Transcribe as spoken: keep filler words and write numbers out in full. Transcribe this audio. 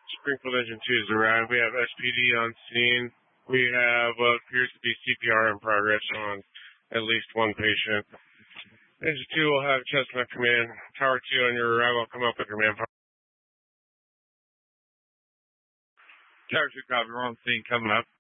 Springfield Engine two has arrived. We have S P D on scene. We have what appears to be C P R in progress on at least one patient. Engine two will have Chestnut come in. Tower two on your arrival, come up with your manpower. Tower two, copy. We're on scene coming up.